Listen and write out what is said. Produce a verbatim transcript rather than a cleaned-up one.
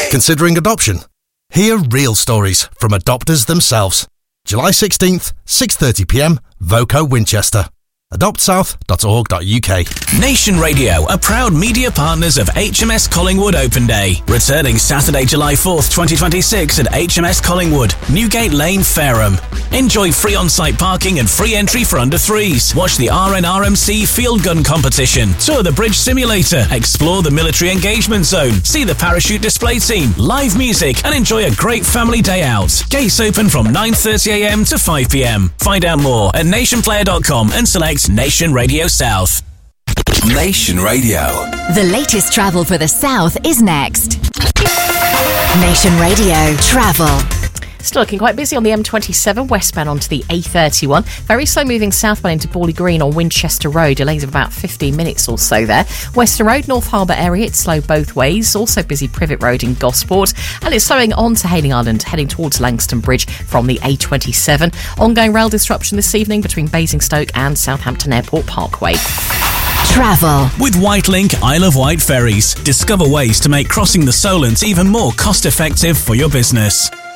Considering adoption? Hear real stories from adopters themselves. July sixteenth, six thirty p m, Voco Winchester. adopt south dot org dot u k. Nation Radio are proud media partners of H M S Collingwood Open Day, returning Saturday, July fourth, twenty twenty-six at H M S Collingwood, Newgate Lane, Fareham. Enjoy free on-site parking and free entry for under threes. Watch the R N R M C Field Gun Competition, tour the Bridge Simulator, explore the Military Engagement Zone, see the parachute display team, live music, and enjoy a great family day out. Gates open from nine thirty a m to five p m. Find out more at nation player dot com and select Nation Radio South. Nation Radio. The latest travel for the South is next. Nation Radio Travel. Still looking quite busy on the M twenty-seven westbound onto the A thirty-one. Very slow moving southbound into Bawley Green on Winchester Road. Delays of about fifteen minutes or so there. Western Road, North Harbour area, it's slow both ways. Also busy Privet Road in Gosport. And it's slowing on to Hayling Island, heading towards Langston Bridge from the A twenty-seven. Ongoing rail disruption this evening between Basingstoke and Southampton Airport Parkway. Travel. With Whitelink Isle of Wight ferries, discover ways to make crossing the Solent even more cost effective for your business.